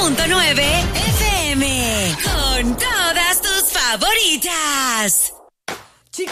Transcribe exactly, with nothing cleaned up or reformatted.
punto nueve F M. Con todas tus favoritas.